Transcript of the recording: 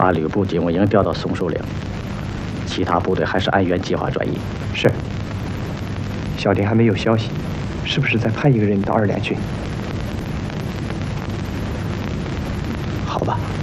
把吕布警卫营调到松树岭，其他部队还是按原计划转移。 是。小弟还没有消息，是不是再派一个人到2连去？ 好吧。